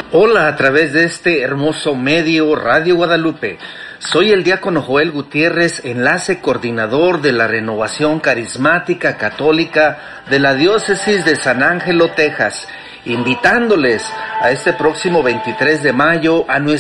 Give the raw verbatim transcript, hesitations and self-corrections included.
Hola a través de este hermoso medio Radio Guadalupe. Soy el diácono Joel Gutiérrez, enlace coordinador de la Renovación Carismática Católica de la Diócesis de San Ángelo, Texas, invitándoles a este próximo veintitrés de mayo a nuestro